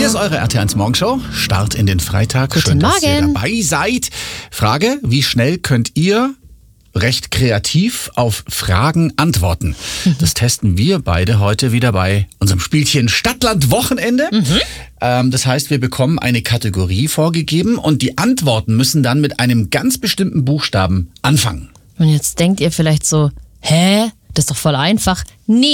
ist eure RT1 Morgenshow. Start in den Freitag. Guten Schön, dass ihr Morgen. dabei seid. Frage, wie schnell könnt ihr recht kreativ auf Fragen antworten? Das testen wir beide heute wieder bei unserem Spielchen Stadtland Wochenende. Das heißt, wir bekommen eine Kategorie vorgegeben und die Antworten müssen dann mit einem ganz bestimmten Buchstaben anfangen. Und jetzt denkt ihr vielleicht so, hä? Das ist doch voll einfach. Nee,